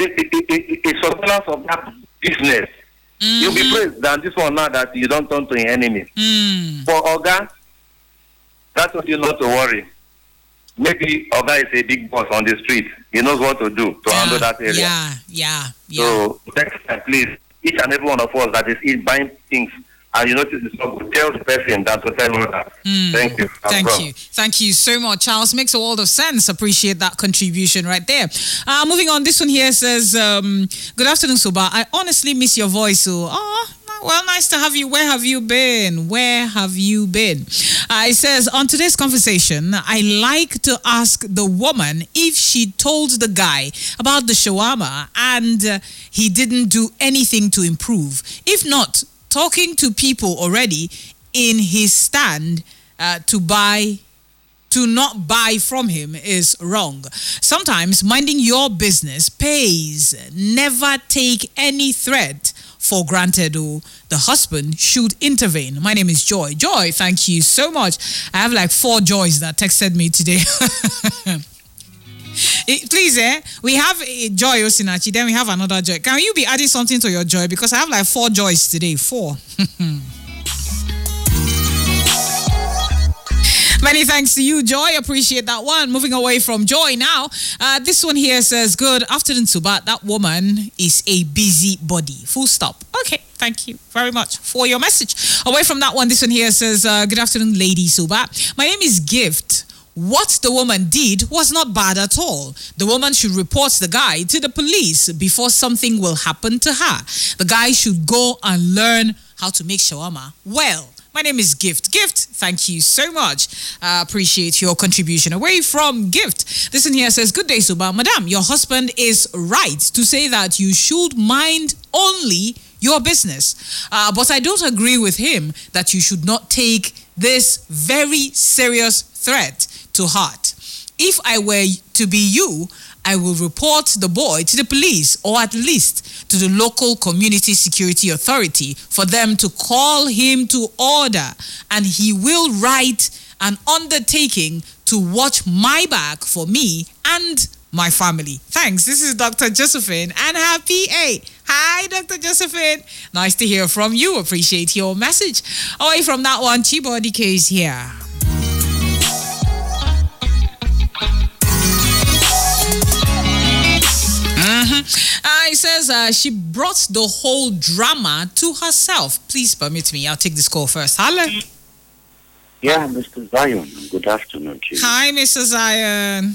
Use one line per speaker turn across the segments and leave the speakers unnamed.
a surveillance of that business. You'll be praised than this one now that you don't turn to an enemy. For Oga, that's what you not to worry. Maybe Oga is a big boss on the street. He knows what to do to handle that area.
Yeah.
So next time, please, each and every one of us that is buying things and you notice it's not good, tell the person that to tell others. Thank you.
Thank you so much, Charles. Makes a world of sense. Appreciate that contribution right there. Moving on, this one here says, good afternoon, Suba. I honestly miss your voice. Well, nice to have you. Where have you been? It says, on today's conversation, I like to ask the woman if she told the guy about the shawarma and he didn't do anything to improve. If not, talking to people already in his stand to not buy from him is wrong. Sometimes minding your business pays. Never take any threat for granted. The husband should intervene. My name is Joy. Joy, thank you so much. I have like 4 Joys that texted me today. Please, we have Joy Osinachi, then we have another Joy. Can you be adding something to your Joy? Because I have like 4 Joys today. 4. Many thanks to you, Joy. Appreciate that one. Moving away from Joy now. This one here says, good afternoon, Suba. That woman is a busy body. Full stop. Okay, thank you very much for your message. Away from that one, this one here says, good afternoon, Lady Suba. My name is Gift. What the woman did was not bad at all. The woman should report the guy to the police before something will happen to her. The guy should go and learn how to make shawarma well. My name is Gift. Gift, thank you so much. Appreciate your contribution. Away from Gift, this in here says, good day, Suba. Madam, your husband is right to say that you should mind only your business. But I don't agree with him that you should not take this very serious threat to heart. If I were to be you, I will report the boy to the police or at least to the local community security authority for them to call him to order, and he will write an undertaking to watch my back for me and my family. Thanks. This is Dr. Josephine and her PA. Hi, Dr. Josephine. Nice to hear from you. Appreciate your message. Away from that one, Chibo DK is here. It says she brought the whole drama to herself. Please permit me. I'll take this call first. Hello.
Yeah, Mr. Zion. Good afternoon to you.
Hi, Mr. Zion.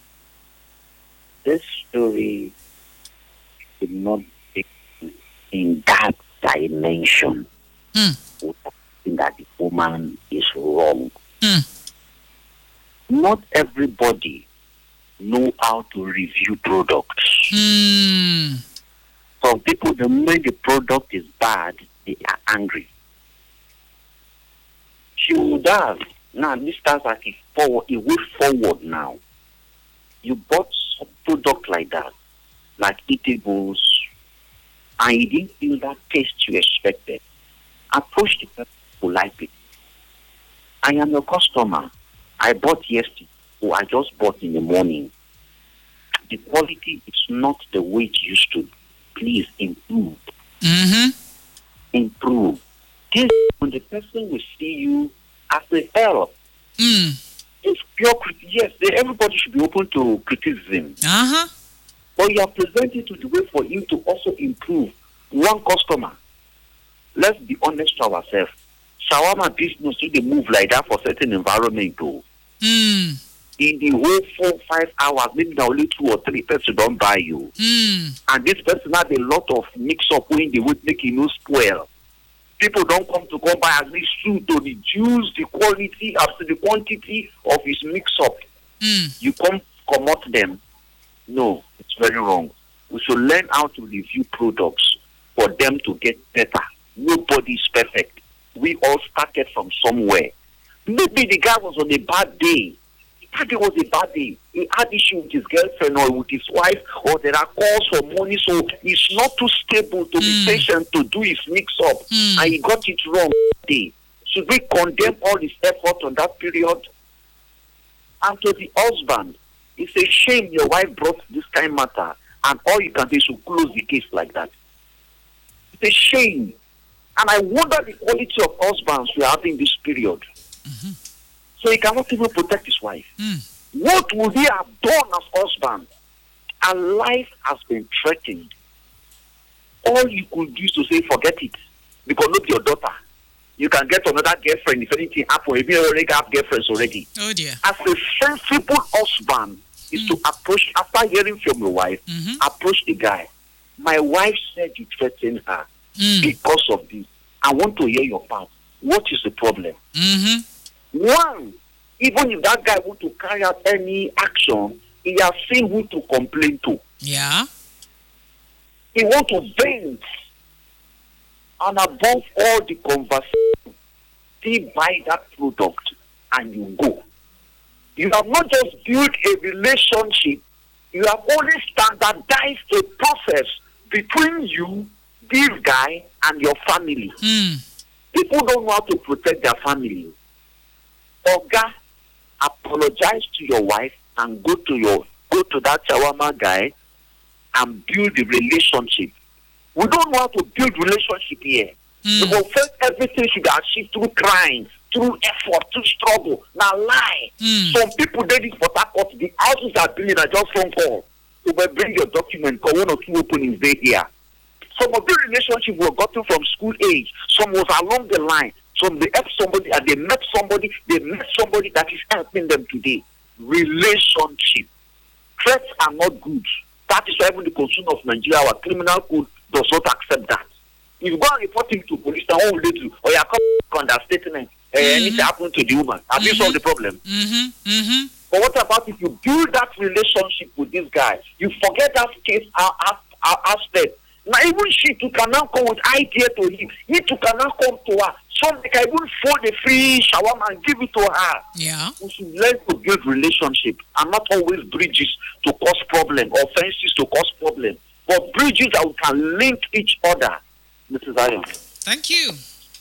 This story should not be in that dimension. That the woman is wrong. Not everybody know how to review products. Some people, the moment the product is bad, they are angry. She would have. Now, this starts like a way forward now. You bought some product like that, like eatables, and you didn't feel that taste you expected. Approach the person politely. I am a customer. I bought yesterday. So I just bought in the morning. The quality is not the way it used to. Please improve. Improve. This when the person will see you as a help. It's pure criticism. Yes, everybody should be open to criticism. But you are presenting to the way for him to also improve. One customer. Let's be honest to ourselves. Shawarma business they move like that for certain environment though. In the whole 4-5 hours, maybe now only 2 or 3 person don't buy you. And this person has a lot of mix-up when they would make it spoil. People don't come to buy at least 2 to reduce the quality after the quantity of his mix-up. You come out them. No, it's very wrong. We should learn how to review products for them to get better. Nobody is perfect. We all started from somewhere. Maybe the guy was on a bad day. That day was a bad day. He had issue with his girlfriend or with his wife, or there are calls for money, so he's not too stable to be patient to do his mix-up, and he got it wrong that day. Should we condemn all his effort on that period? And to the husband, it's a shame your wife brought this kind of matter, and all you can do is to close the case like that. It's a shame. And I wonder the quality of husbands we are having this period.
Mm-hmm.
So he cannot even protect his wife. What would he have done as husband? And life has been threatened. All you could do is to say, forget it. Because look, your daughter. You can get another girlfriend if anything happens. If you already have girlfriends already.
Oh dear.
As a sensible husband is to approach, after hearing from your wife, approach the guy. My wife said you threatened her because of this. I want to hear your part. What is the problem? One, even if that guy want to carry out any action, he has seen who to complain to.
Yeah.
He want to vent. And above all the conversation, still buy that product and you go. You have not just built a relationship, you have only standardized a process between you, this guy, and your family. People don't know how to protect their family. Oga, apologize to your wife and go to that shawarma guy and build the relationship. We don't know how to build relationship here. Because first everything should be achieved through crime, through effort, through struggle. Now lie. Some people did it for that court. The houses are building are just phone call. So bring your document, because 1 or 2 openings there here. Some of the relationships were gotten from school age. Some was along the line. Some they helped somebody and they met somebody that is helping them today. Relationship. Threats are not good. That is why even the constitution of Nigeria, our criminal code, does not accept that. If you go and report him to police, now what will they do? Or you come on that statement. Anything happened to the woman. Have you solved the problem? But what about if you build that relationship with this guy? You forget that case aspect. Now even she too can now come with idea to him. He too can now come to her. Some can even fold the free shawarma and give it to her.
Yeah.
We should learn to build relationship and not always bridges to cause problem or fences to cause problem. But bridges that we can link each other. Mrs. Iron.
Thank you.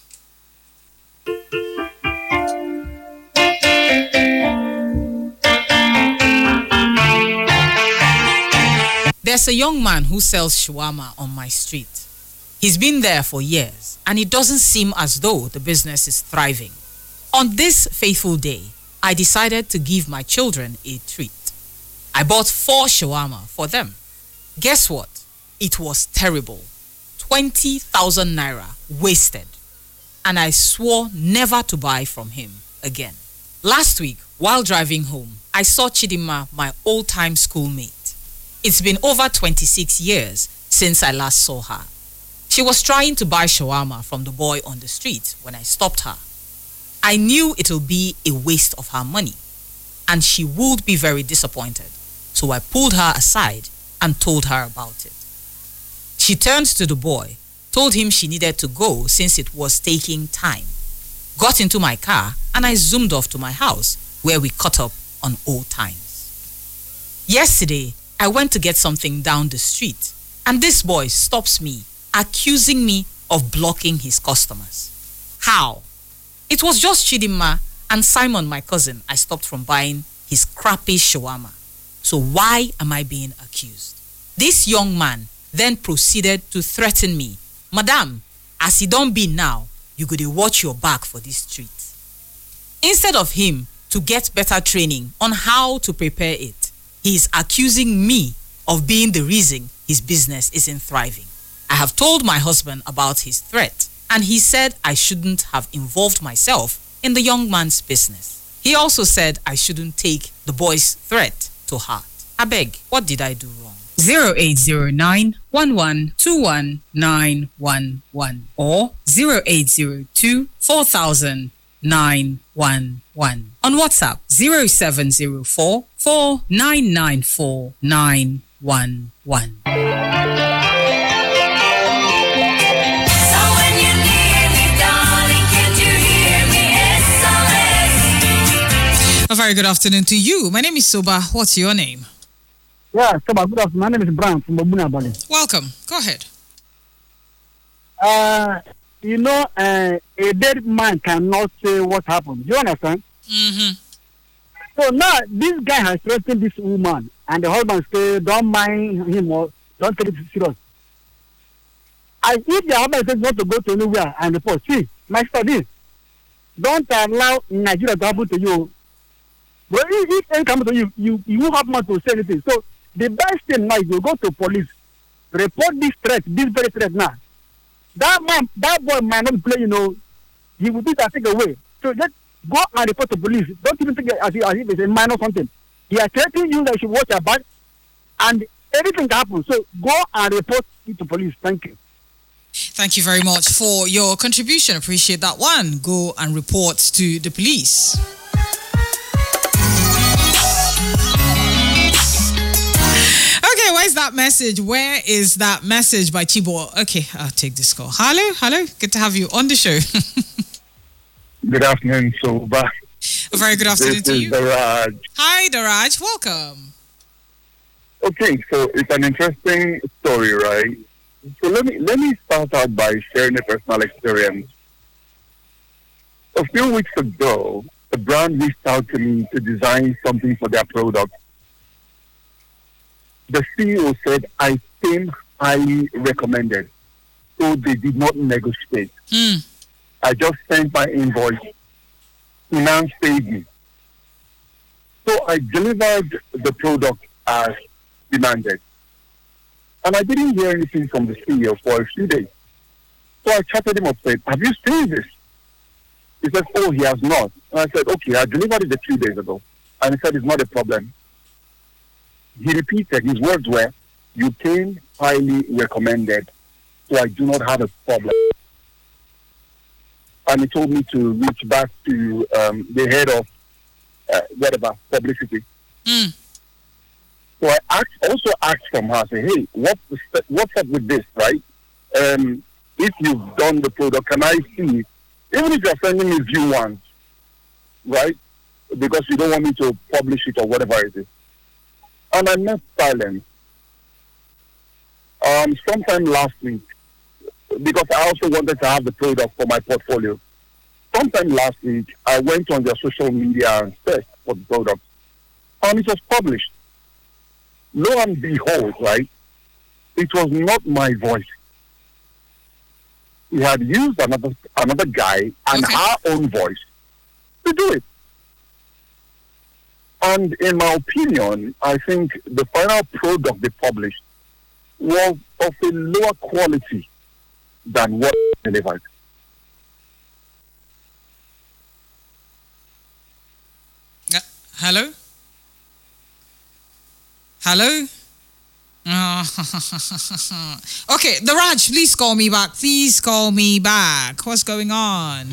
There's a young man who sells shawarma on my street. He's been there for years, and it doesn't seem as though the business is thriving. On this fateful day, I decided to give my children a treat. I bought 4 shawarma for them. Guess what? It was terrible. 20,000 naira wasted. And I swore never to buy from him again. Last week, while driving home, I saw Chidima, my old-time schoolmate. It's been over 26 years since I last saw her. She was trying to buy shawarma from the boy on the street when I stopped her. I knew it would be a waste of her money, and she would be very disappointed. So I pulled her aside and told her about it. She turned to the boy, told him she needed to go since it was taking time, got into my car, and I zoomed off to my house where we caught up on old times. Yesterday, I went to get something down the street, and this boy stops me, accusing me of blocking his customers. How? It was just Chidima and Simon, my cousin, I stopped from buying his crappy shawarma. So why am I being accused? This young man then proceeded to threaten me. Madam, as he don't be now, you go to watch your back for this treat. Instead of him to get better training on how to prepare it, he is accusing me of being the reason his business isn't thriving. I have told my husband about his threat, and he said I shouldn't have involved myself in the young man's business. He also said I shouldn't take the boy's threat to heart. I beg, what did I do wrong?
0809 1121 911 or 0802 4000 911. On WhatsApp 0704 4994 911.
A very good afternoon to you. My name is Soba. What's your name?
Yeah, Soba, good afternoon. My name is Brian from Babuna Bali.
Welcome. Go ahead.
A dead man cannot say what happened. Do you understand?
Mm-hmm.
So now this guy has threatened this woman, and the husband say, don't mind him or don't take it serious. And if the Arab says want to go to anywhere and report, see, my study, don't allow Nigeria to happen to you. But if anything comes to you, you won't have much to say anything. So the best thing now is you go to police, report this very threat now. That boy might not play, he will be taken away. So just go and report to police. Don't even think as if it's a minor something. He are threatening you that you should watch your back, and anything can happen. So go and report it to police. Thank you.
Thank you very much for your contribution. Appreciate that one. Go and report to the police. Okay, where's that message? Where is that message by Chibo? Okay, I'll take this call. Hello. Good to have you on the show.
Good afternoon, Soba.
A very good afternoon to you.
Daraj.
Hi, Daraj. Welcome.
Okay, so it's an interesting story, right? So let me start out by sharing a personal experience. A few weeks ago, a brand reached out to me to design something for their product. The CEO said I came highly recommended, so they did not negotiate. I just sent my invoice. Finance paid me. So I delivered the product as demanded. And I didn't hear anything from the CEO for a few days. So I chatted him up, said, have you seen this? He said, oh, he has not. And I said, okay, I delivered it a few days ago. And he said, it's not a problem. He repeated, his words were, you came highly recommended, so I do not have a problem. And he told me to reach back to the head of publicity. So I also asked from her, say, hey, what's up with this, right? If you've done the product, can I see it? Even if you're sending me view ones, right? Because you don't want me to publish it or whatever it is. And I met silence. Sometime last week, because I also wanted to have the product for my portfolio. Sometime last week, I went on their social media and searched for the product. And it was published. Lo and behold, right, it was not my voice. He had used another guy and her own voice to do it. And in my opinion, I think the final product they published was of a lower quality than what they delivered.
Hello? Hello? Okay, the Raj, please call me back. Please call me back. What's going on?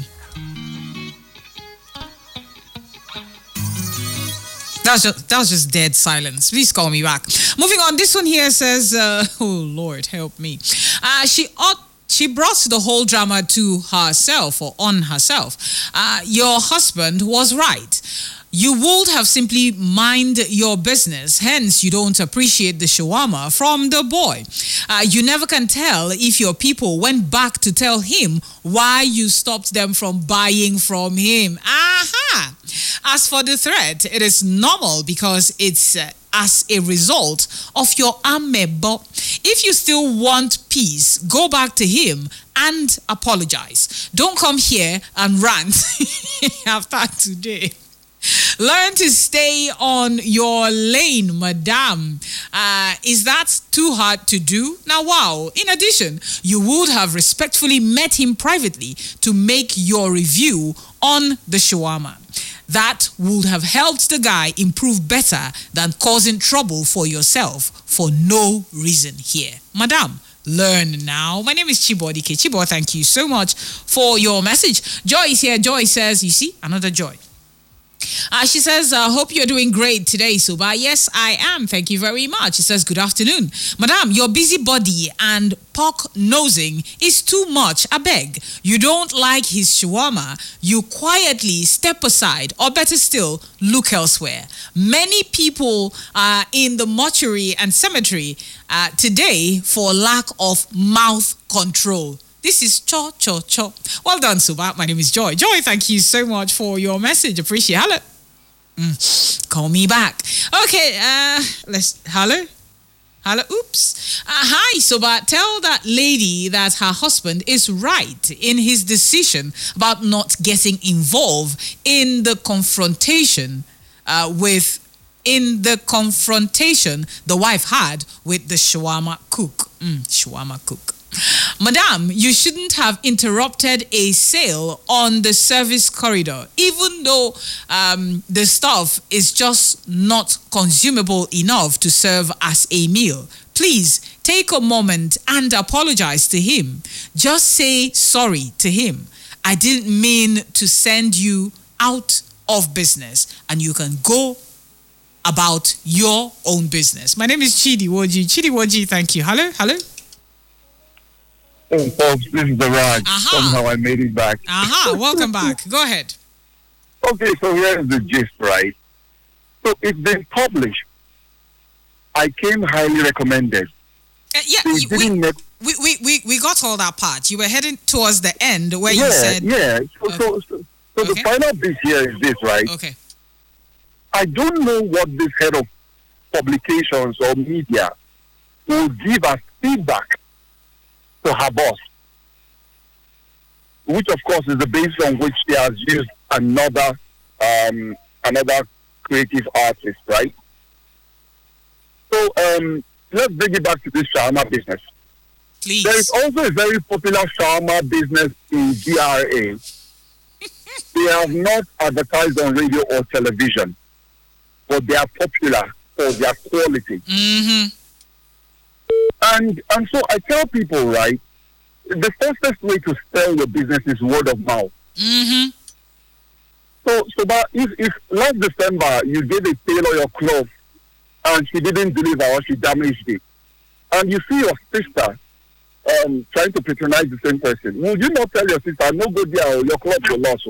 That was just dead silence. Please call me back. Moving on, this one here says, oh Lord, help me. She brought the whole drama to herself or on herself. Your husband was right. You would have simply mind your business. Hence, you don't appreciate the shawarma from the boy. You never can tell if your people went back to tell him why you stopped them from buying from him. Aha! As for the threat, it is normal because it's as a result of your amebo. If you still want peace, go back to him and apologize. Don't come here and rant after today. Learn to stay on your lane, madam. Is that too hard to do? Now, wow. In addition, you would have respectfully met him privately to make your review on the shawarma. That would have helped the guy improve better than causing trouble for yourself for no reason here. Madam, learn now. My name is Chibo Dike. Chibo, thank you so much for your message. Joy is here. Joy says, you see, another Joy. She says, hope you're doing great today, Suba. Yes, I am. Thank you very much. She says, good afternoon. Madam, your busybody and pork nosing is too much. I beg. You don't like his shawarma. You quietly step aside, or better still, look elsewhere. Many people are in the mortuary and cemetery today for lack of mouth control. This is Cho. Well done, Suba. My name is Joy. Joy, thank you so much for your message. Appreciate it. Hello. Call me back. Okay, hello? Hello, oops. Hi, Soba. Tell that lady that her husband is right in his decision about not getting involved in the confrontation the wife had with the shawarma cook. Shawarma cook. Madam, you shouldn't have interrupted a sale on the service corridor, even though the stuff is just not consumable enough to serve as a meal. Please take a moment and apologize to him. Just say sorry to him. I didn't mean to send you out of business, and you can go about your own business. My name is Chidi Woji. Chidi Woji, thank you. Hello?
Hey, folks, this is the Raj. Somehow I made it back.
Welcome back. Go ahead.
Okay, so here's the gist, right? So it's been published. I came highly recommended.
We got all that part. You were heading towards the end where you said...
Yeah, so the final bit here is this, right?
Okay.
I don't know what this head of publications or media will give as feedback to her boss, which of course is the basis on which she has used another creative artist, right? So let's bring it back to this shawarma business.
Please.
There is also a very popular shawarma business in GRA. They have not advertised on radio or television, but they are popular for their quality.
Mm-hmm.
And so I tell people, right, the fastest way to sell your business is word of mouth.
Mm-hmm.
So but if last December you gave a tailor your clothes and she didn't deliver or she damaged it, and you see your sister trying to patronize the same person, will you not tell your sister, no good there, your clothes were lost?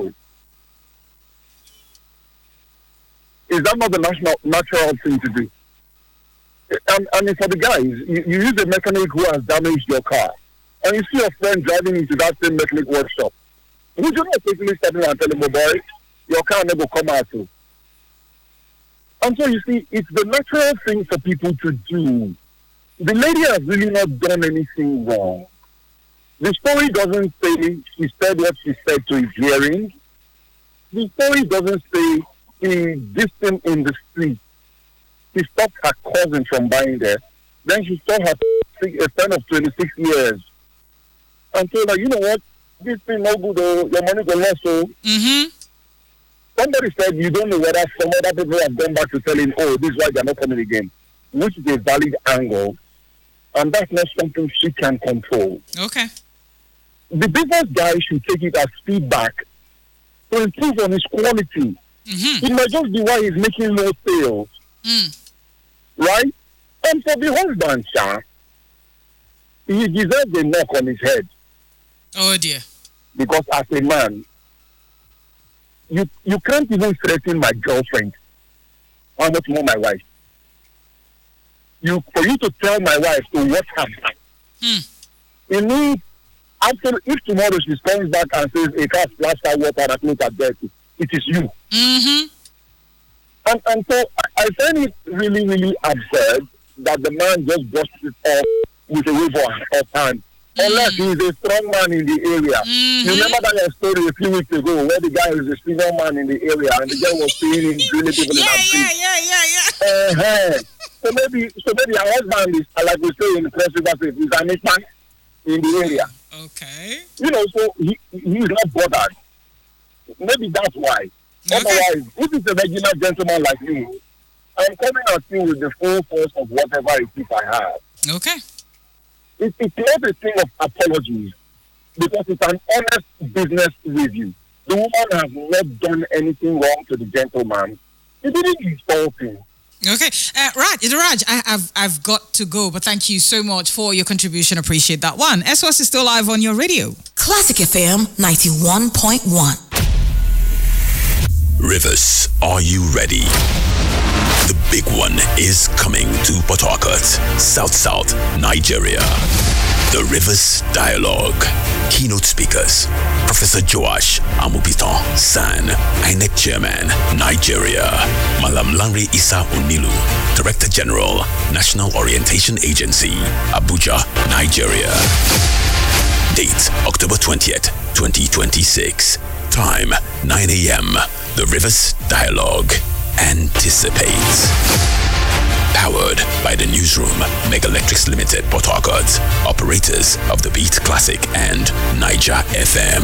Is that not the natural thing to do? And for the guys, you use a mechanic who has damaged your car, and you see your friend driving into that same mechanic workshop. Would you not quickly step in and tell him, oh boy, your car never come out too? And so you see, it's the natural thing for people to do. The lady has really not done anything wrong. The story doesn't say she said what she said to his hearing. The story doesn't say he dissed him in the street. She stopped her cousin from buying there. Then she saw her a son of 26 years and told her, you know what, this thing no good, your money go lost. So somebody said, you don't know whether some other people have gone back to tell him, oh, this is why they're not coming again, which is a valid angle, and that's not something she can control.
Okay.
The business guy should take it as feedback to improve on his quality. It might just be why he's making no sales. Right? And for the husband, he deserves a knock on his head.
Oh dear.
Because as a man, you can't even threaten my girlfriend. How much more my wife? For you to tell my wife to watch her back. It means after, if tomorrow she comes back and says a car splashed her water that look at dirty, it is you. And so I find it really, really absurd that the man just brushed it off with a wave of hand. Unless he is a strong man in the area. You remember that story a few weeks ago where the guy is a senior man in the area and the guy was seeing him drilling people in the street. Yeah. So maybe our husband is, like we say in the press river, he's an man in the area.
Okay.
You know, so he's not bothered. Maybe that's why. Okay. Otherwise, if it's a regular gentleman like me, I'm coming at you with the full force of whatever it is I have.
Okay.
It's not a thing of apologies because it's an honest business review. The woman has not done anything wrong to the gentleman. He didn't insult him.
Okay, Raj, I've got to go, but thank you so much for your contribution. Appreciate that one. SOS is still live on your radio.
Classic FM 91.1.
Rivers, are you ready? The big one is coming to Port Harcourt, South, Nigeria. The Rivers Dialogue. Keynote speakers: Professor Joash Amupiton, SAN, INEC Chairman, Nigeria; Malam Lanre Isa Onilu, Director General, National Orientation Agency, Abuja, Nigeria. Date: October 20th, 2026. Time: 9 a.m. The Rivers Dialogue. Anticipates. Powered by the Newsroom, Mega Electrics Limited, Port Harcourt. Operators of the Beat Classic and Niger FM.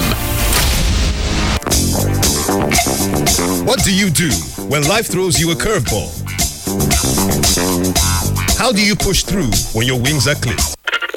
What do you do when life throws you a curveball? How do you push through when your wings are clipped?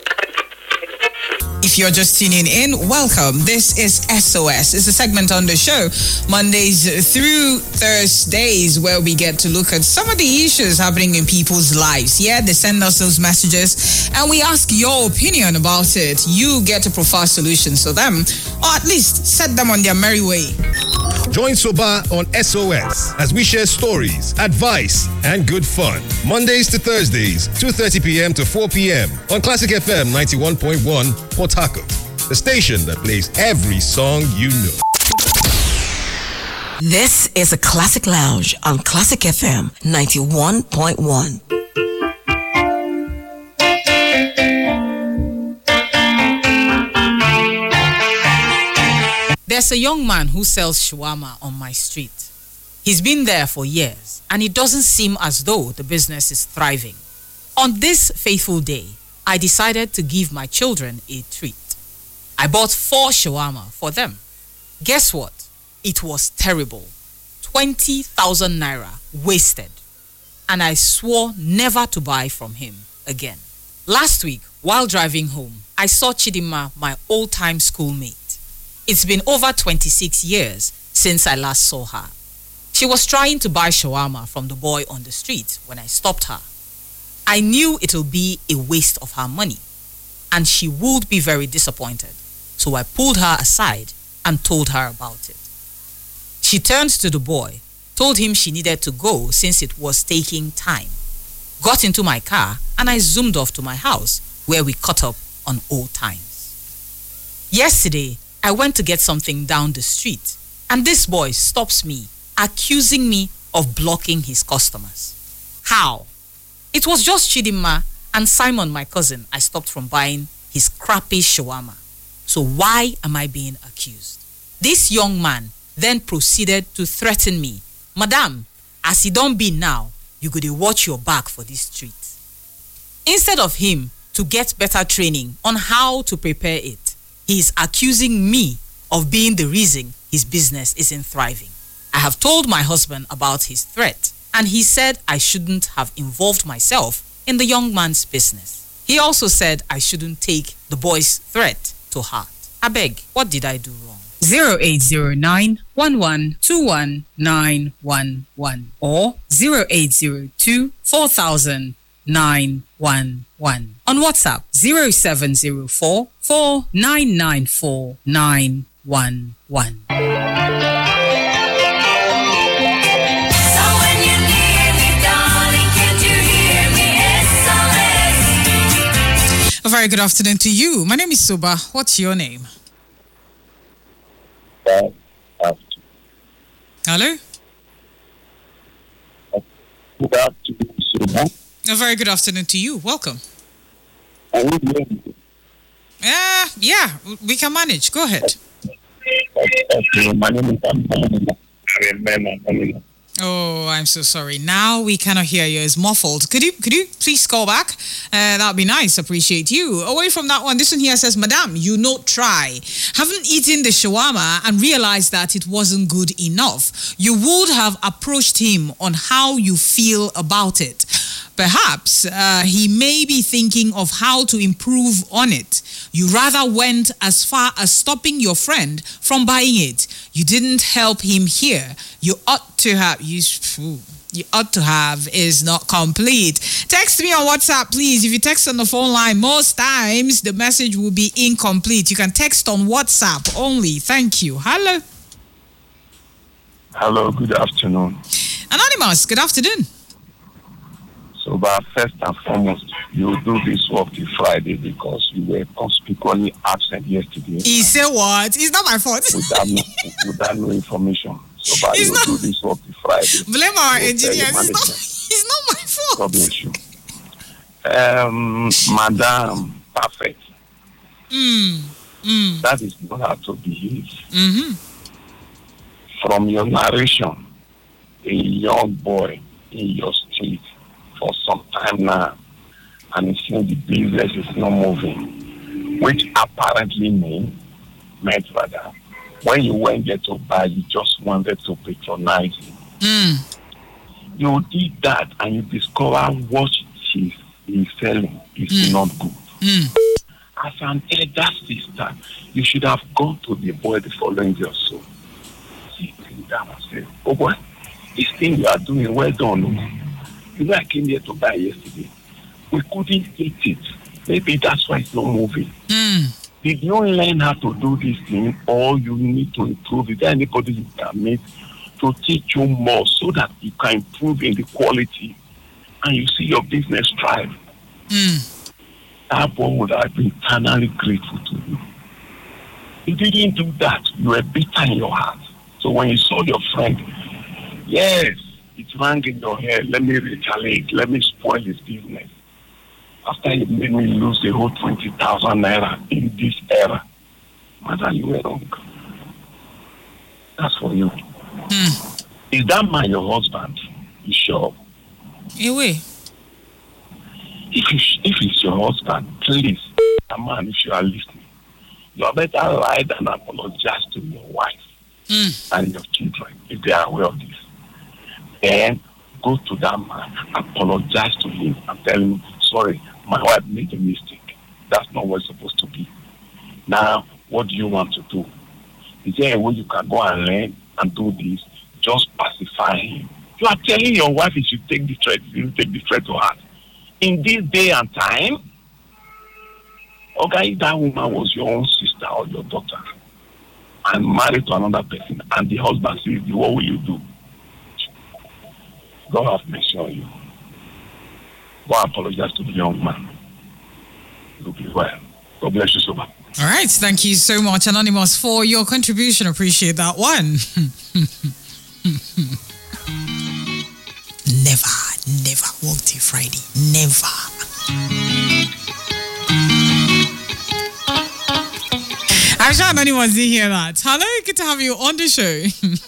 If you're just tuning in, welcome. This is SOS. It's a segment on the show, Mondays through Thursdays, where we get to look at some of the issues happening in people's lives. Yeah, they send us those messages and we ask your opinion about it. You get to provide solutions to them, or at least set them on their merry way.
Join Soba on SOS as we share stories, advice, and good fun. Mondays to Thursdays, 2:30 p.m. to 4 p.m. on Classic FM 91.1 Port Harcourt, the station that plays every song you know.
This is a Classic Lounge on Classic FM 91.1.
There's a young man who sells shawarma on my street. He's been there for years, and it doesn't seem as though the business is thriving. On this fateful day, I decided to give my children a treat. I bought 4 shawarma for them. Guess what? It was terrible. 20,000 naira wasted. And I swore never to buy from him again. Last week, while driving home, I saw Chidima, my old-time schoolmate. It's been over 26 years since I last saw her. She was trying to buy shawarma from the boy on the street when I stopped her. I knew it'll be a waste of her money, and she would be very disappointed. So I pulled her aside and told her about it. She turned to the boy, told him she needed to go since it was taking time, got into my car, and I zoomed off to my house where we caught up on old times. Yesterday, I went to get something down the street, and this boy stops me, accusing me of blocking his customers. How? It was just Chidima and Simon, my cousin, I stopped from buying his crappy shawarma. So why am I being accused? This young man then proceeded to threaten me. Madam, as he don't be now, you go to watch your back for this treat. Instead of him to get better training on how to prepare it, he is accusing me of being the reason his business isn't thriving. I have told my husband about his threat, and he said I shouldn't have involved myself in the young man's business. He also said I shouldn't take the boy's threat to heart. I beg, what did I do wrong? 0809 1121911 or 0802 4000 911. On WhatsApp 0704 4994 911.
A very good afternoon to you. My name is Soba. What's your name? Hello?
Good afternoon, Soba.
A very good afternoon to you. Welcome. Yeah, we can manage. Go ahead.
My name is Amanda.
Oh, I'm so sorry. Now we cannot hear you. It's muffled. Could you please call back? That would be nice. Appreciate you. Away from that one, this one here says, Madam, you not try. Haven't eaten the shawarma and realized that it wasn't good enough. You would have approached him on how you feel about it. Perhaps he may be thinking of how to improve on it. You rather went as far as stopping your friend from buying it. You didn't help him here. You ought to have is not complete. Text me on WhatsApp, please. If you text on the phone line, most times the message will be incomplete. You can text on WhatsApp only. Thank you. Hello.
Hello, good afternoon.
Anonymous, good afternoon.
So, but first and foremost, you do this work till Friday because you were conspicuously absent yesterday.
He said what? It's not my fault.
Without no information. So, but you do this work till Friday.
Blame our engineers. It's not my fault.
God bless you. Madam, perfect. That is not how to behave. From your narration, a young boy in your street for some time now, and it seems the business is not moving, which apparently meant rather, when you went there to buy, you just wanted to patronize him. You did that and you discover what he's selling is not good. As an elder sister, you should have gone to the boy the following day or so. Sit him down and say, oh boy, this thing you are doing, well done. You know, I came here to buy yesterday. We couldn't eat it. Maybe that's why it's not moving. Did you learn how to do this thing, or you need to improve? Is there anybody you can meet to teach you more so that you can improve in the quality and you see your business thrive? That boy would have been eternally grateful to you. You didn't do that. You were bitter in your heart. So when you saw your friend, yes, it rang in your head, let me retaliate, let me spoil his business. After he made me lose the whole 20,000 naira in this era, madam, you were wrong. That's for you. Is that man your husband? You sure?
Anyway.
If it's your husband, please, man, if you are listening, you are better lie and apologize to your wife and your children if they are aware of this. Then go to that man, apologize to him and tell him, sorry, my wife made a mistake. That's not what it's supposed to be. Now, what do you want to do? Is there a way you can go and learn and do this? Just pacify him. You are telling your wife you should take the threat to heart. In this day and time, okay, if that woman was your own sister or your daughter and married to another person and the husband says, what will you do? God have mercy on you. Go and apologize to the young man. You'll be well. God bless you so much.
All right. Thank you so much, Anonymous, for your contribution. Appreciate that one. Never work till Friday. Never. I'm sure Anonymous didn't hear that. Hello, good to have you on the show.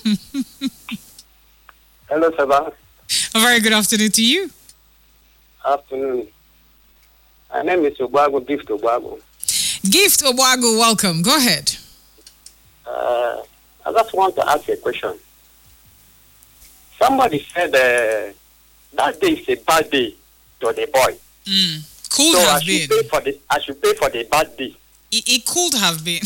Hello, Saba.
A very good afternoon to you.
Afternoon. My name is Obago, Gift Obago.
Gift Obago, welcome. Go ahead.
I just want to ask a question. Somebody said that day is a bad day to the boy.
Could
so
have
been. I should pay for the bad day.
It could have been.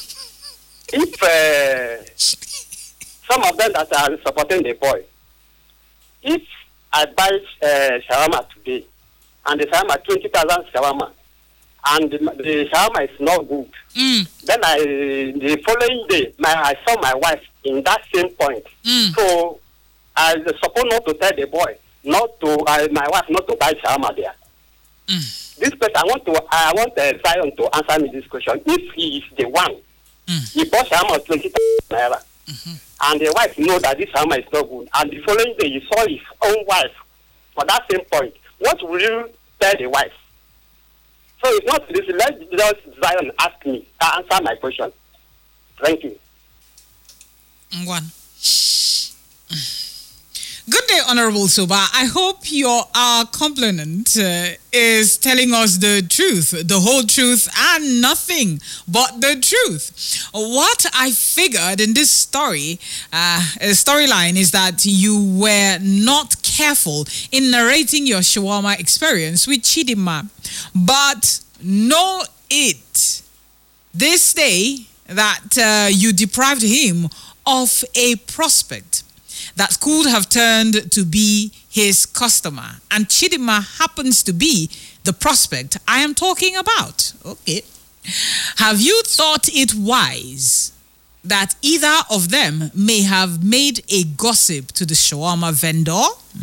If some of them that are supporting the boy, if I buy shawarma today, and the shawarma 20,000 shawarma, and the shawarma is not good, then the following day, I saw my wife in that same point. So I was supposed not to tell the boy, my wife not to buy shawarma there. This person, I want Zion to answer me this question. If he is the one, he bought shawarma 20,000 naira. And the wife know that this shawarma is not good. And the following day, he saw his own wife for that same point. What will you tell the wife? So it's not this. Let just Zion ask me to answer my question. Thank you.
One. Good day, Honorable Soba. I hope your complainant is telling us the truth, the whole truth, and nothing but the truth. What I figured in this storyline is that you were not careful in narrating your shawarma experience with Chidima. But know it this day that you deprived him of a prospect that could have turned to be his customer. And Chidima happens to be the prospect I am talking about. Okay. Have you thought it wise that either of them may have made a gossip to the shawarma vendor.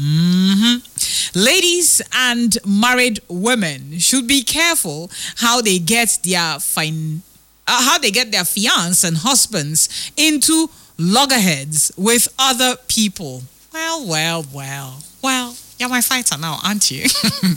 Ladies and married women should be careful how they get their fiancés and husbands into loggerheads with other people. Well, you're my fighter now, aren't you?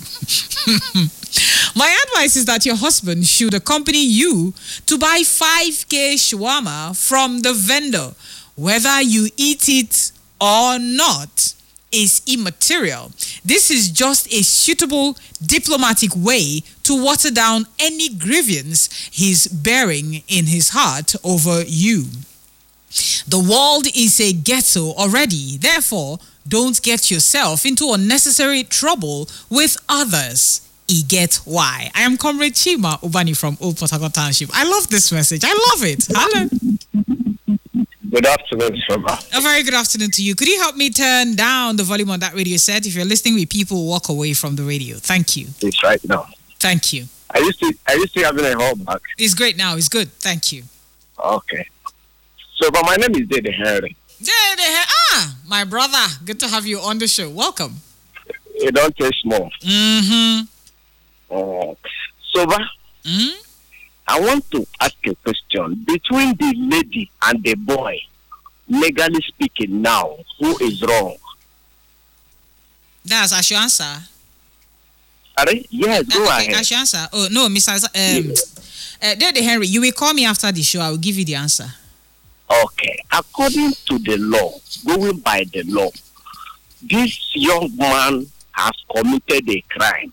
My advice is that your husband should accompany you to buy 5K shawarma from the vendor. Whether you eat it or not is immaterial. This is just a suitable diplomatic way to water down any grievance he's bearing in his heart over you. The world is a ghetto already. Therefore, don't get yourself into unnecessary trouble with others. Get why. I am Comrade Chima Ubani from Old Port Harcourt Township. I love this message. I love it. Hello.
Good afternoon, Shoma.
A very good afternoon to you. Could you help me turn down the volume on that radio set? If you're listening with people, walk away from the radio. Thank you.
It's right now.
Thank you.
I used to having a hallmark.
It's great now. It's good. Thank you.
Okay. So, but my name is Dede Henry.
My brother. Good to have you on the show. Welcome.
You don't taste more. I want to ask a question. Between the lady and the boy, legally speaking now, who is wrong?
I should answer.
Sorry? Yes, go ahead.
I should answer. Oh, no, Mr. Dede Henry, you will call me after the show. I will give you the answer.
Okay. According to the law, going by the law, this young man has committed a crime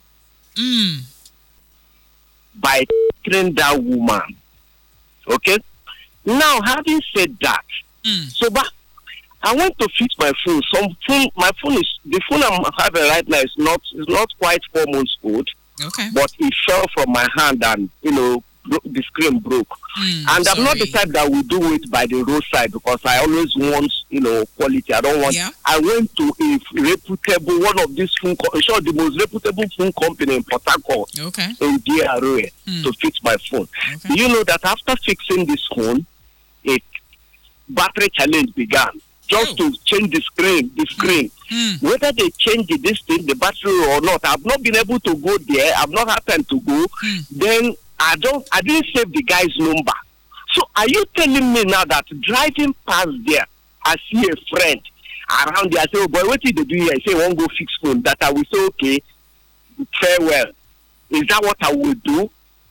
by killing that woman. Okay? Now, having said that, so but I went to fix my phone. My phone is the phone I'm having right now is not quite 4 months old.
Okay.
But it fell from my hand and the screen broke. And I'm not the type that will do it by the roadside because I always want, quality. I don't want. Yeah. I went to a reputable, one of these phone, the most reputable phone company in Port Harcourt, in DRA, to fix my phone. Okay. You know that after fixing this phone, a battery challenge began. Just to change the screen. Whether they change the battery or not, I've not been able to go there. I've not happened to go. Then I didn't save the guy's number. So are you telling me now that driving past there, I see a friend around there, I say, oh boy, what did they do here? I say, I won't go fix phone. That I will say, okay, farewell. Is that what I will do?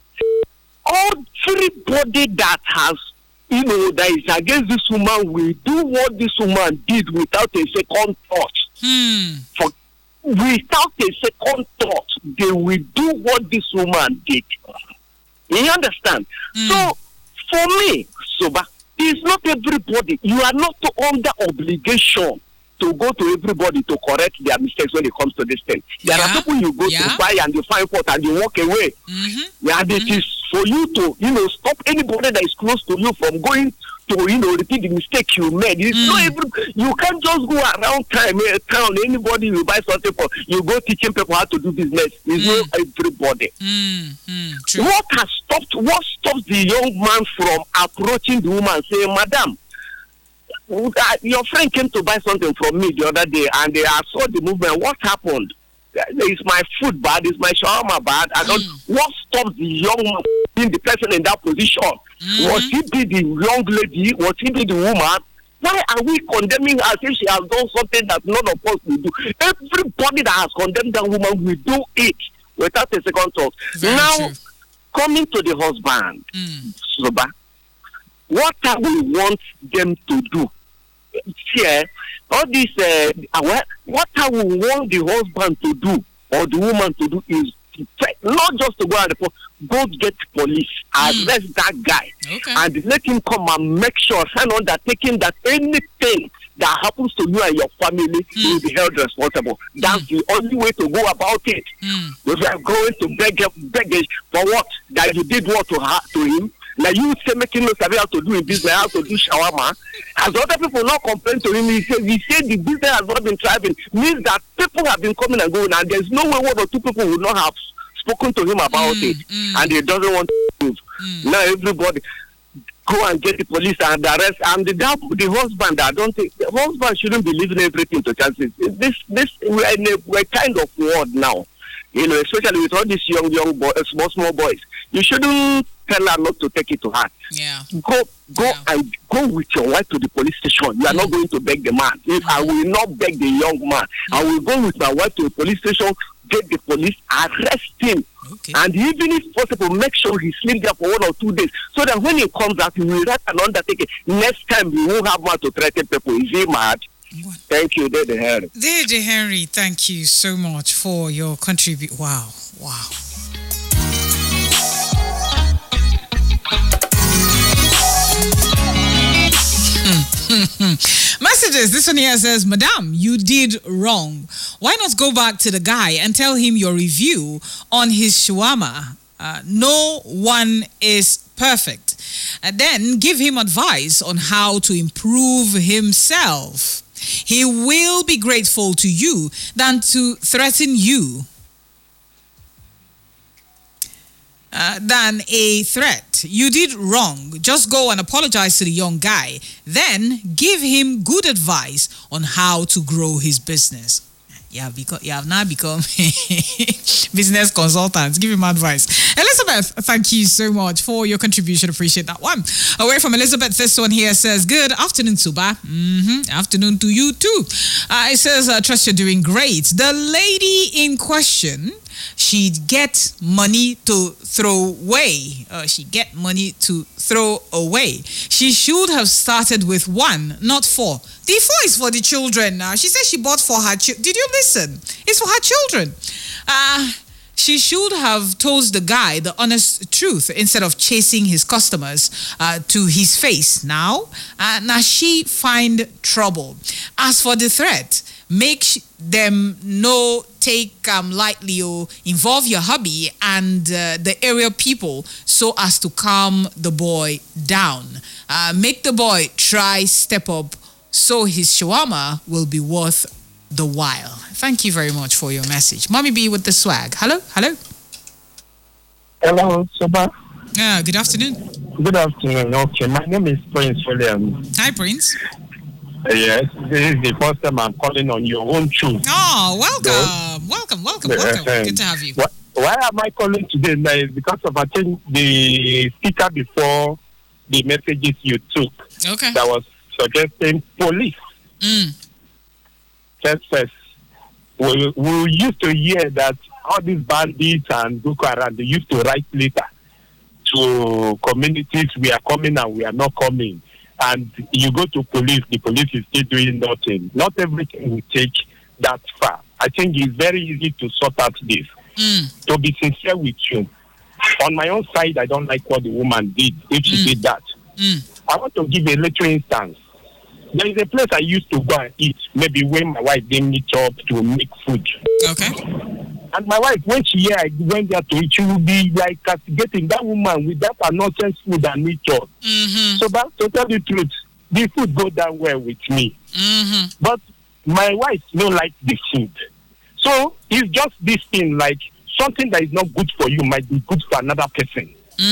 Everybody that has, that is against this woman will do what this woman did without a second thought. Without a second thought, they will do what this woman did. You understand? So, for me, Soba, it's not everybody. You are not under obligation to go to everybody to correct their mistakes when it comes to this thing. There are people you go to buy and you find fault and you walk away. And it is for you to, stop anybody that is close to you from going to, repeat the mistake you made. It's not you can't just go around town, anybody you buy something for, you go teaching people how to do business. It's not everybody.
True.
What stops the young man from approaching the woman saying, Madam, your friend came to buy something from me the other day and I saw the movement. What happened? Is my food bad? Is my shawarma bad? What stops the young man being the person in that position? Was he be the young lady? Was he be the woman? Why are we condemning her if she has done something that none of us will do? Everybody that has condemned that woman will do it without a second thought. Now, coming to the husband, Soba, what I will want them to do here, all this, what I will want the husband to do or the woman to do is not just to go at the post, go get police, arrest that guy, and let him come and make sure, sign undertaking that anything that happens to you and your family will be held responsible. That's the only way to go about it. If you are going to beg for what? That you did what to him? Like you say, making no savvy how to do in business, how to do shawarma. As other people not complain to him, he said the business has not been thriving. Means that people have been coming and going, and there's no way one or two people would not have spoken to him about it, and he doesn't want to move. Now everybody, go and get the police and arrest. And the husband, I don't think the husband shouldn't be leaving everything to chances. We're in a kind of world now, especially with all these young boys, small boys. You shouldn't tell her not to take it to heart.
Yeah.
Go with your wife to the police station. You are not going to beg the man. I will not beg the young man. I will go with my wife to the police station, get the police, arrest him.
Okay.
And even if possible, make sure he sleeps there for 1 or 2 days, so that when he comes out, he will write an undertaking. Next time, he won't have more to threaten people. Is he mad? What? Thank you, Dede Henry.
Dede Henry, thank you so much for your contribution. Wow. Messages. This one here says, Madam, you did wrong. Why not go back to the guy and tell him your review on his shawarma? No one is perfect. And then give him advice on how to improve himself. He will be grateful to you than to threaten you. Than a threat. You did wrong. Just go and apologize to the young guy. Then give him good advice on how to grow his business. You have now become business consultants. Give him advice. Elizabeth, thank you so much for your contribution. Appreciate that one. Away from Elizabeth, this one here says, good afternoon, Suba. Afternoon to you too. It says, trust you're doing great. The lady in question, she'd get money to throw away. She should have started with 1, not 4. The 4 is for the children. She said she bought for her children. Did you listen? It's for her children. She should have told the guy the honest truth instead of chasing his customers to his face. Now she find trouble. As for the threat, make them no take lightly or involve your hubby and the area people so as to calm the boy down. Make the boy try step up so his shawarma will be worth the while. Thank you very much for your message. Mommy B with the swag. Hello?
Hello, Soba.
Good afternoon.
Good afternoon. Okay, my name is Prince William.
Hi, Prince.
Yes, this is the first time I'm calling on your own truth.
Oh, welcome. Good to have you.
Why am I calling today? Now is because of, I think, the speaker before the messages you took.
Okay.
That was suggesting police. First. We used to hear that all these bandits and Boko Haram, they used to write letter to communities, we are coming and we are not coming. And you go to police, the police is still doing nothing. Not everything will take that far. I think it's very easy to sort out this. To be sincere with you, on my own side, I don't like what the woman did, if she did that. I want to give a little instance. There is a place I used to go and eat, maybe when my wife didn't meet up to make food.
Okay.
And my wife, when she hear I went there to eat, she will be like castigating that woman with that nonsense food and meat up. So but to tell the truth, the food go down well with me. But my wife don't like the food. So it's just this thing, like something that is not good for you might be good for another person.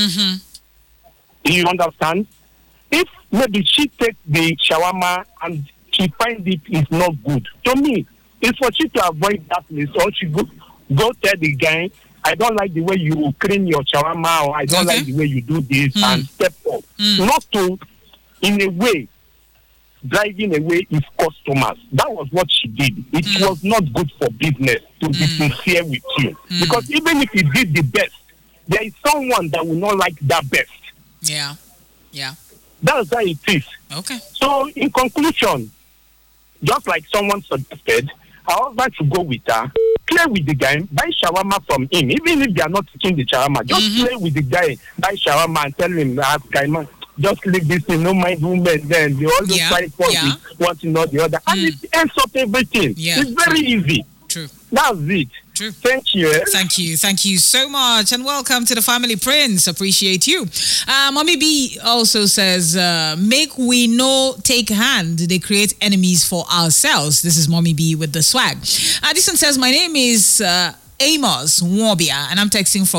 Do you understand? If maybe she takes the shawarma and she finds it is not good, to me, it's for she to avoid that place. Or she go tell the guy, I don't like the way you clean your shawarma, or I don't like the way you do this, and step up. Not to, in a way, driving away his customers. That was what she did. It was not good for business, to be sincere with you. Because even if he did the best, there is someone that will not like that best.
Yeah.
That's how it is.
Okay.
So, in conclusion, just like someone suggested, her husband should go with her, play with the guy, buy shawarma from him. Even if they are not taking the shawarma, just play with the guy, buy shawarma and tell him, guy, man, just leave this thing, no mind women, then they always try one thing or the other. And it ends up everything. It's very easy.
True.
That's it.
True.
Thank you.
Thank you so much, and welcome to the family, Prince. Appreciate you. Mommy B also says, make we no take hand, they create enemies for ourselves. This is Mommy B with the swag. This one says, my name is Amos Nwobia, and I'm texting from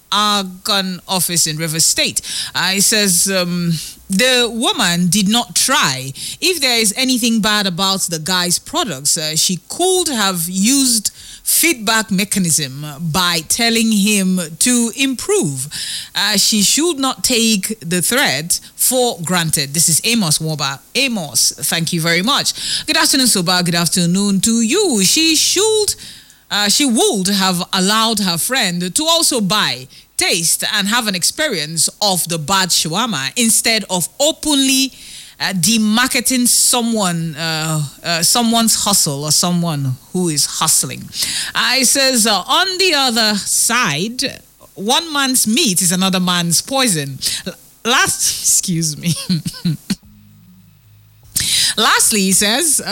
Argon office in River State. It says the woman did not try. If there is anything bad about the guy's products, she could have used feedback mechanism by telling him to improve. She should not take the threat for granted. This is Amos Woba. Amos, thank you very much. Good afternoon, Soba. Good afternoon to you. She would have allowed her friend to also buy, taste, and have an experience of the bad shawarma instead of openly demarketing someone's hustle or someone who is hustling. It says, on the other side, one man's meat is another man's poison. Lastly, he says,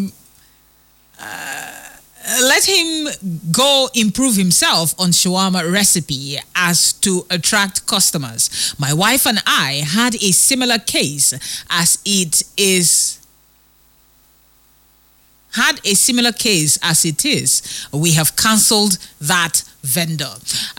let him go improve himself on shawarma recipe as to attract customers. My wife and I had a similar case as it is. We have cancelled that vendor.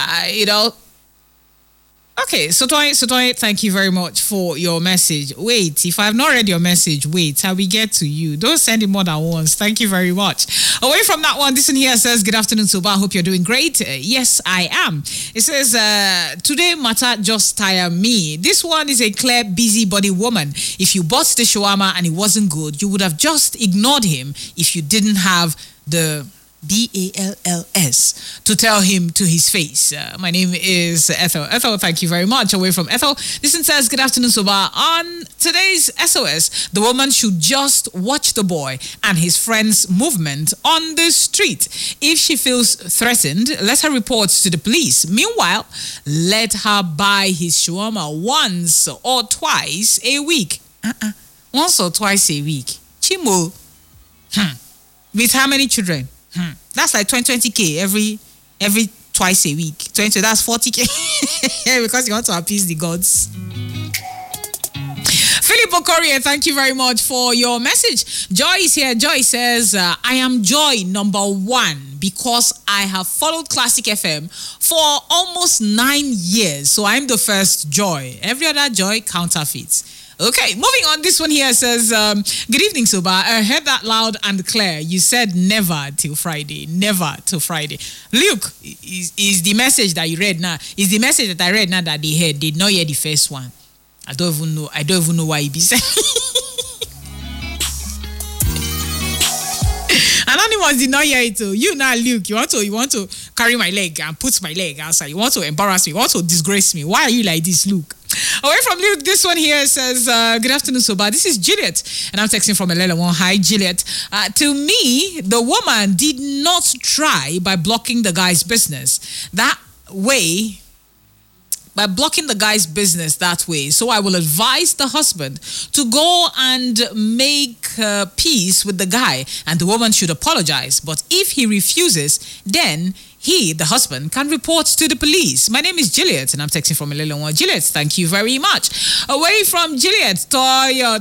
Okay, Sotoy, thank you very much for your message. Wait, if I've not read your message, wait, I will get to you. Don't send it more than once. Thank you very much. Away from that one, this one here says, good afternoon, Soba. Hope you're doing great. Yes, I am. It says, today matter just tire me. This one is a clear busybody woman. If you bought the shawarma and it wasn't good, you would have just ignored him if you didn't have the BALLS to tell him to his face. My name is Ethel. Ethel, thank you very much. Away from Ethel, this one says, good afternoon, Soba. On today's SOS, the woman should just watch the boy and his friends' movement on the street. If she feels threatened, let her report to the police. Meanwhile, let her buy his shawarma once or twice a week. Once or twice a week. Chimo. With how many children? That's like 20K every twice a week. 20, that's 40K. Because you want to appease the gods. Philip Okorie, thank you very much for your message. Joy is here. Joy says, I am Joy number 1 because I have followed Classic FM for almost 9 years. So I'm the first Joy. Every other Joy counterfeits. Okay, moving on. This one here says, good evening, Soba. I heard that loud and clear. You said never till Friday. Never till Friday. Luke, is the message that you read now, is the message that I read now that they heard, did not hear the first one. I don't even know why he be saying. Anonymous did not hear it too. You now, Luke, you want to carry my leg and put my leg outside. You want to embarrass me. You want to disgrace me. Why are you like this, Luke? Away from Luke, this one here says, good afternoon, Soba. This is Juliet, and I'm texting from Elele1. Hi, Juliet. To me, the woman did not try by blocking the guy's business that way. So I will advise the husband to go and make peace with the guy, and the woman should apologize. But if he refuses, then he, the husband, can report to the police. My name is Juliet, and I'm texting from Elele1. Juliet, thank you very much. Away from Juliet, Toyo,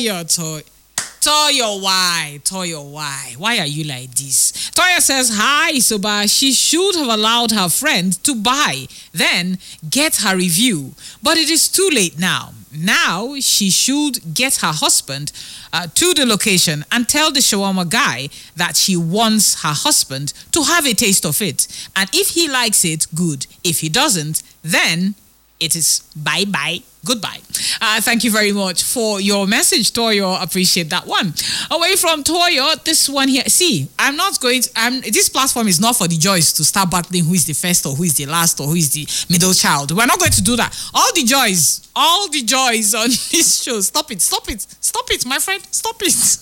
why? Why are you like this? Toya says, hi, Soba. She should have allowed her friend to buy, then get her review. But it is too late now. Now she should get her husband to the location and tell the shawarma guy that she wants her husband to have a taste of it. And if he likes it, good. If he doesn't, then it is bye-bye. Goodbye. Thank you very much for your message, Toyo. Appreciate that one. Away from Toyo, this one here. See, this platform is not for the joys to start battling who is the first or who is the last or who is the middle child. We're not going to do that. All the joys on this show. Stop it, my friend. Stop it.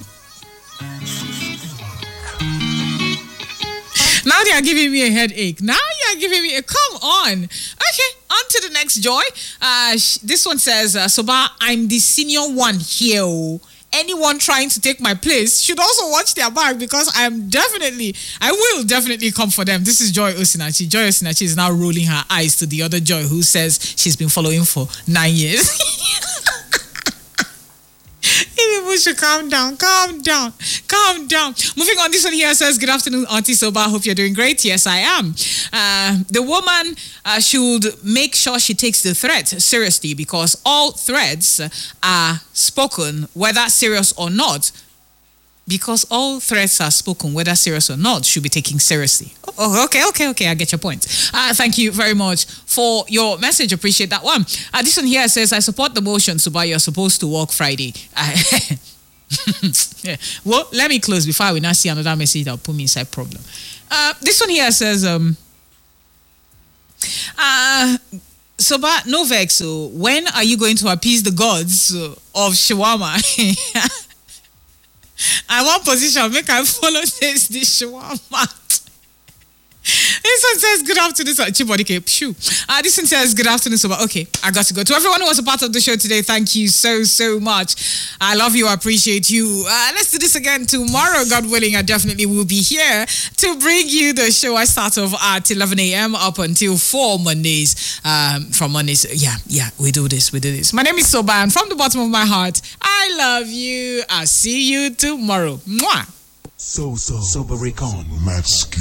Now they are giving me a headache. Come on. Okay, on to the next joy. This one says, Soba, I'm the senior one here. Anyone trying to take my place should also watch their back because I will definitely come for them. This is Joy Osinachi. Joy Osinachi is now rolling her eyes to the other Joy who says she's been following for 9 years. People should calm down. Calm down. Moving on, this one here says, good afternoon, Auntie Soba. Hope you're doing great. Yes, I am. The woman should make sure she takes the threat seriously, because all threats are spoken, whether serious or not. Because all threats are spoken, whether serious or not, should be taken seriously. Oh, okay. I get your point. Thank you very much for your message. Appreciate that one. This one here says, I support the motion, Suba. You're supposed to work Friday. Yeah. Well, let me close before I will not see another message that will put me inside problem. This one here says, Soba, no vex. So when are you going to appease the gods of shawarma? I want position, make I follow this shawarma. This one says, good afternoon, Chibodike. This one says, good afternoon, Soba. Okay, I got to go. To everyone who was a part of the show today, thank you so much. I love you, I appreciate you. Let's do this again tomorrow, God willing. I definitely will be here to bring you the show. I start off at 11 a.m. up until 4 Mondays. From Mondays, yeah, we do this. My name is Soba, and from the bottom of my heart, I love you. I'll see you tomorrow. Mwah.
Soba Recon.